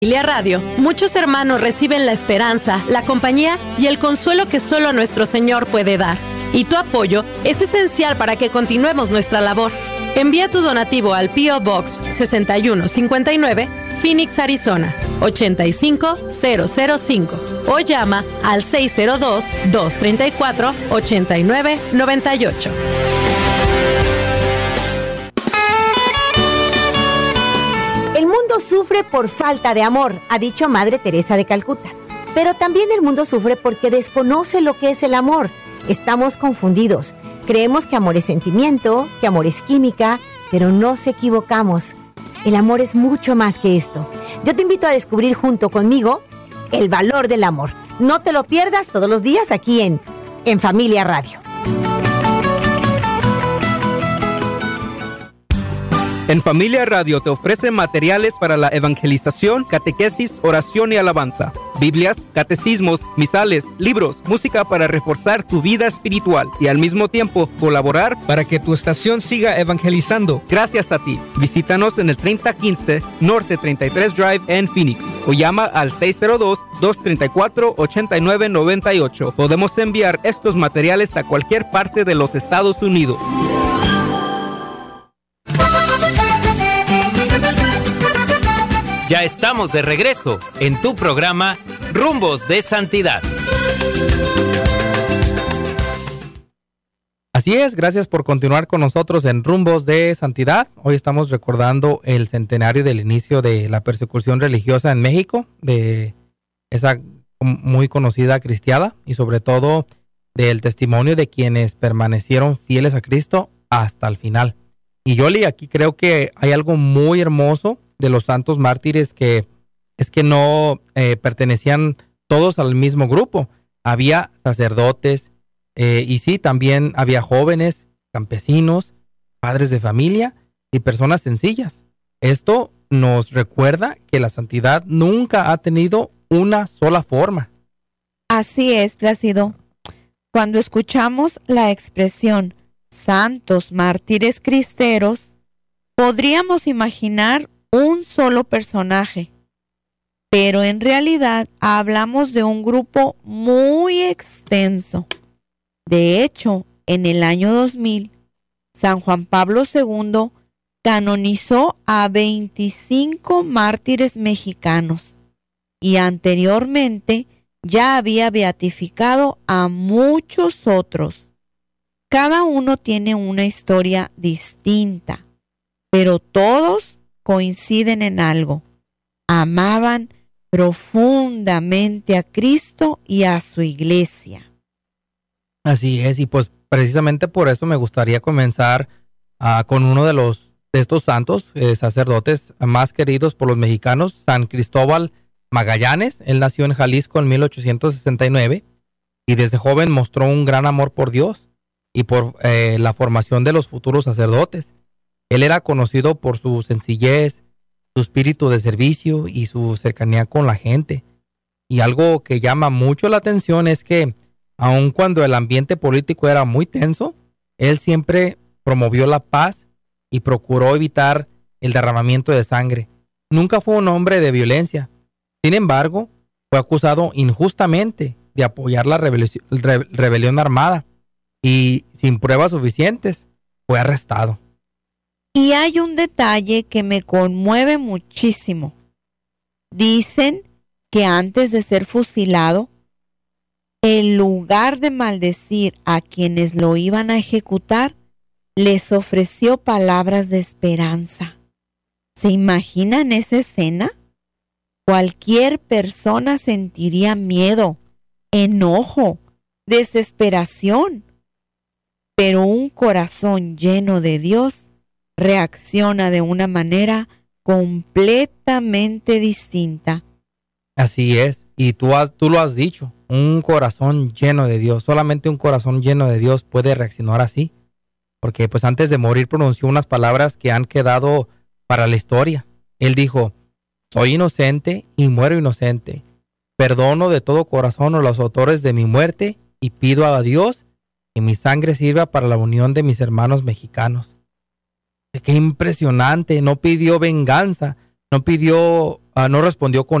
Familia Radio, muchos hermanos reciben la esperanza, la compañía y el consuelo que solo nuestro Señor puede dar. Y tu apoyo es esencial para que continuemos nuestra labor. Envía tu donativo al P.O. Box 6159, Phoenix, Arizona 85005 o llama al 602-234-8998. El mundo sufre por falta de amor, ha dicho Madre Teresa de Calcuta. Pero también el mundo sufre porque desconoce lo que es el amor. Estamos confundidos. Creemos que amor es sentimiento, que amor es química, pero nos equivocamos. El amor es mucho más que esto. Yo te invito a descubrir junto conmigo el valor del amor. No te lo pierdas todos los días aquí en Familia Radio. En Familia Radio te ofrece materiales para la evangelización, catequesis, oración y alabanza, Biblias, catecismos, misales, libros, música para reforzar tu vida espiritual y al mismo tiempo colaborar para que tu estación siga evangelizando. Gracias a ti. Visítanos en el 3015 Norte 33 Drive en Phoenix o llama al 602-234-8998. Podemos enviar estos materiales a cualquier parte de los Estados Unidos. Ya estamos de regreso en tu programa Rumbos de Santidad. Así es, gracias por continuar con nosotros en Rumbos de Santidad. Hoy estamos recordando el centenario del inicio de la persecución religiosa en México, de esa muy conocida cristiada y sobre todo del testimonio de quienes permanecieron fieles a Cristo hasta el final. Y Yoli, aquí creo que hay algo muy hermoso de los santos mártires, que es que no pertenecían todos al mismo grupo. Había sacerdotes y sí, también había jóvenes, campesinos, padres de familia y personas sencillas. Esto nos recuerda que la santidad nunca ha tenido una sola forma. Así es, Plácido. Cuando escuchamos la expresión santos mártires cristeros, podríamos imaginar un solo personaje, pero en realidad hablamos de un grupo muy extenso. De hecho, en el año 2000, San Juan Pablo II canonizó a 25 mártires mexicanos y anteriormente ya había beatificado a muchos otros. Cada uno tiene una historia distinta, pero todos coinciden en algo. Amaban profundamente a Cristo y a su iglesia. Así es, y pues precisamente por eso me gustaría comenzar con uno de estos santos sacerdotes más queridos por los mexicanos, San Cristóbal Magallanes. Él nació en Jalisco en 1869 y desde joven mostró un gran amor por Dios y por la formación de los futuros sacerdotes. Él era conocido por su sencillez, su espíritu de servicio y su cercanía con la gente. Y algo que llama mucho la atención es que, aun cuando el ambiente político era muy tenso, él siempre promovió la paz y procuró evitar el derramamiento de sangre. Nunca fue un hombre de violencia. Sin embargo, fue acusado injustamente de apoyar la rebelión armada y, sin pruebas suficientes, fue arrestado. Y hay un detalle que me conmueve muchísimo. Dicen que antes de ser fusilado, en lugar de maldecir a quienes lo iban a ejecutar, les ofreció palabras de esperanza. ¿Se imaginan esa escena? Cualquier persona sentiría miedo, enojo, desesperación. Pero un corazón lleno de Dios reacciona de una manera completamente distinta. Así es, y tú lo has dicho, un corazón lleno de Dios. Solamente un corazón lleno de Dios puede reaccionar así, porque pues antes de morir pronunció unas palabras que han quedado para la historia. Él dijo: soy inocente y muero inocente. Perdono de todo corazón a los autores de mi muerte y pido a Dios que mi sangre sirva para la unión de mis hermanos mexicanos. Qué impresionante. No pidió venganza, no pidió no respondió con